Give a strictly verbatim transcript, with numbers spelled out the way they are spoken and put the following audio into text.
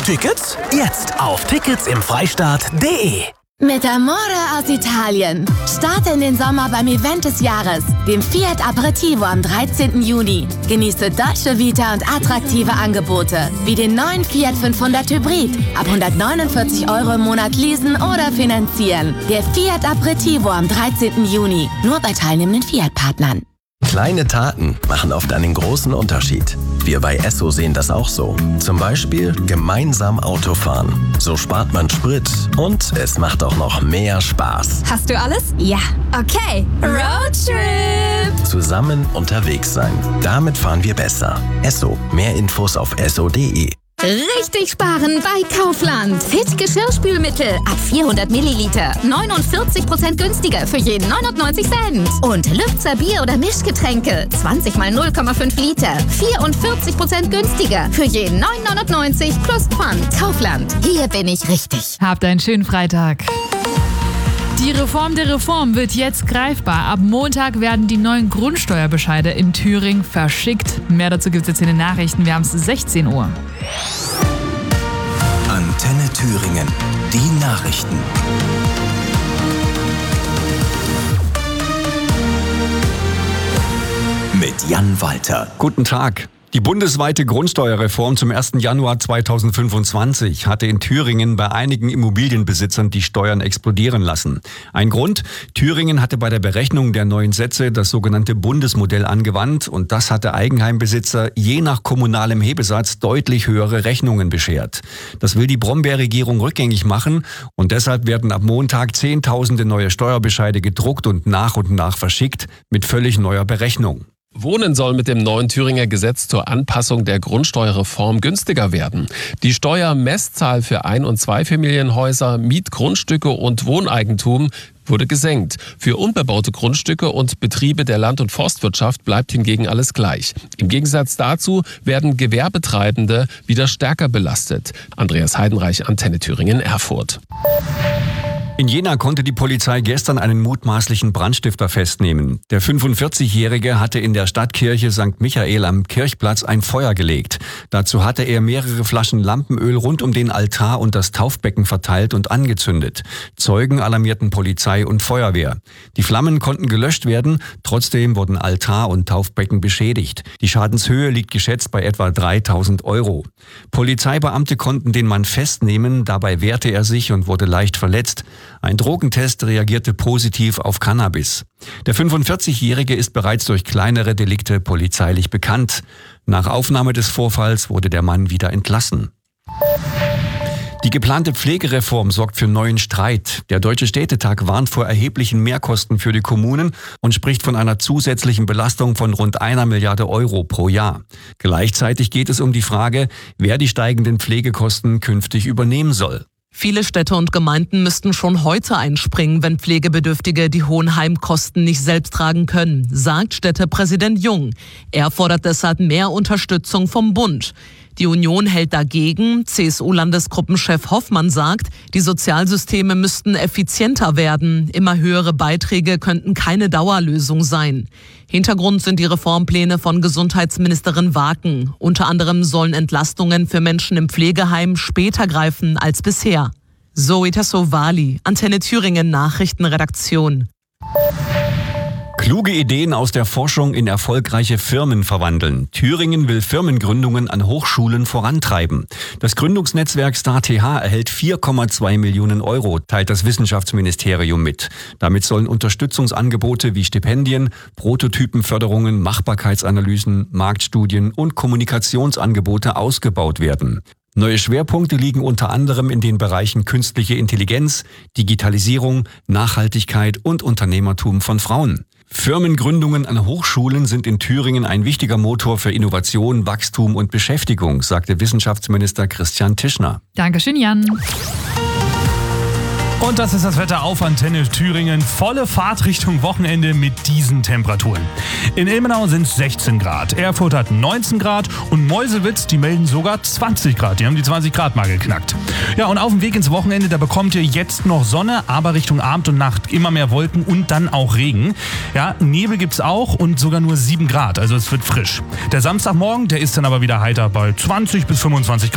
Tickets? Jetzt auf tickets im freistaat punkt de. Mit Amore aus Italien. Starte in den Sommer beim Event des Jahres, dem Fiat Aperitivo am dreizehnten Juni. Genieße Dolce Vita und attraktive Angebote, wie den neuen Fiat fünfhundert Hybrid. Ab hundertneunundvierzig Euro im Monat leasen oder finanzieren. Der Fiat Aperitivo am dreizehnten Juni. Nur bei teilnehmenden Fiat-Partnern. Kleine Taten machen oft einen großen Unterschied. Wir bei Esso sehen das auch so. Zum Beispiel gemeinsam Auto fahren. So spart man Sprit und es macht auch noch mehr Spaß. Hast du alles? Ja. Okay. Roadtrip! Zusammen unterwegs sein. Damit fahren wir besser. Esso. Mehr Infos auf esso punkt de. Richtig sparen bei Kaufland. Fit Geschirrspülmittel ab vierhundert Milliliter. neunundvierzig Prozent günstiger für jeden neunundneunzig Cent. Und Lübzer Bier- oder Mischgetränke. zwanzig mal null Komma fünf Liter. vierundvierzig Prozent günstiger für jeden neun neunundneunzig plus Pfand. Kaufland. Hier bin ich richtig. Habt einen schönen Freitag. Die Reform der Reform wird jetzt greifbar. Ab Montag werden die neuen Grundsteuerbescheide in Thüringen verschickt. Mehr dazu gibt es jetzt in den Nachrichten. Wir haben es sechzehn Uhr. Antenne Thüringen. Die Nachrichten. Mit Jan Walter. Guten Tag. Die bundesweite Grundsteuerreform zum ersten Januar zweitausendfünfundzwanzig hatte in Thüringen bei einigen Immobilienbesitzern die Steuern explodieren lassen. Ein Grund? Thüringen hatte bei der Berechnung der neuen Sätze das sogenannte Bundesmodell angewandt und das hatte Eigenheimbesitzer je nach kommunalem Hebesatz deutlich höhere Rechnungen beschert. Das will die Brombeer-Regierung rückgängig machen und deshalb werden ab Montag Zehntausende neue Steuerbescheide gedruckt und nach und nach verschickt mit völlig neuer Berechnung. Wohnen soll mit dem neuen Thüringer Gesetz zur Anpassung der Grundsteuerreform günstiger werden. Die Steuermesszahl für Ein- und Zweifamilienhäuser, Mietgrundstücke und Wohneigentum wurde gesenkt. Für unbebaute Grundstücke und Betriebe der Land- und Forstwirtschaft bleibt hingegen alles gleich. Im Gegensatz dazu werden Gewerbetreibende wieder stärker belastet. Andreas Heidenreich, Antenne Thüringen, Erfurt. In Jena konnte die Polizei gestern einen mutmaßlichen Brandstifter festnehmen. Der fünfundvierzigjährige hatte in der Stadtkirche Sankt Michael am Kirchplatz ein Feuer gelegt. Dazu hatte er mehrere Flaschen Lampenöl rund um den Altar und das Taufbecken verteilt und angezündet. Zeugen alarmierten Polizei und Feuerwehr. Die Flammen konnten gelöscht werden, trotzdem wurden Altar und Taufbecken beschädigt. Die Schadenshöhe liegt geschätzt bei etwa dreitausend Euro. Polizeibeamte konnten den Mann festnehmen, dabei wehrte er sich und wurde leicht verletzt. Ein Drogentest reagierte positiv auf Cannabis. Der fünfundvierzigjährige ist bereits durch kleinere Delikte polizeilich bekannt. Nach Aufnahme des Vorfalls wurde der Mann wieder entlassen. Die geplante Pflegereform sorgt für neuen Streit. Der Deutsche Städtetag warnt vor erheblichen Mehrkosten für die Kommunen und spricht von einer zusätzlichen Belastung von rund einer Milliarde Euro pro Jahr. Gleichzeitig geht es um die Frage, wer die steigenden Pflegekosten künftig übernehmen soll. Viele Städte und Gemeinden müssten schon heute einspringen, wenn Pflegebedürftige die hohen Heimkosten nicht selbst tragen können, sagt Städtepräsident Jung. Er fordert deshalb mehr Unterstützung vom Bund. Die Union hält dagegen. C S U-Landesgruppenchef Hoffmann sagt, die Sozialsysteme müssten effizienter werden. Immer höhere Beiträge könnten keine Dauerlösung sein. Hintergrund sind die Reformpläne von Gesundheitsministerin Waken. Unter anderem sollen Entlastungen für Menschen im Pflegeheim später greifen als bisher. Zoe Tassovali, Antenne Thüringen Nachrichtenredaktion. Kluge Ideen aus der Forschung in erfolgreiche Firmen verwandeln. Thüringen will Firmengründungen an Hochschulen vorantreiben. Das Gründungsnetzwerk StarTH erhält vier Komma zwei Millionen Euro, teilt das Wissenschaftsministerium mit. Damit sollen Unterstützungsangebote wie Stipendien, Prototypenförderungen, Machbarkeitsanalysen, Marktstudien und Kommunikationsangebote ausgebaut werden. Neue Schwerpunkte liegen unter anderem in den Bereichen künstliche Intelligenz, Digitalisierung, Nachhaltigkeit und Unternehmertum von Frauen. Firmengründungen an Hochschulen sind in Thüringen ein wichtiger Motor für Innovation, Wachstum und Beschäftigung, sagte Wissenschaftsminister Christian Tischner. Dankeschön, Jan. Und das ist das Wetter auf Antenne Thüringen. Volle Fahrt Richtung Wochenende mit diesen Temperaturen. In Ilmenau sind es sechzehn Grad, Erfurt hat neunzehn Grad und Meuselwitz, die melden sogar zwanzig Grad. Die haben die zwanzig Grad mal geknackt. Ja, und auf dem Weg ins Wochenende, da bekommt ihr jetzt noch Sonne, aber Richtung Abend und Nacht immer mehr Wolken und dann auch Regen. Ja, Nebel gibt's auch und sogar nur sieben Grad, also es wird frisch. Der Samstagmorgen, der ist dann aber wieder heiter bei zwanzig bis fünfundzwanzig Grad.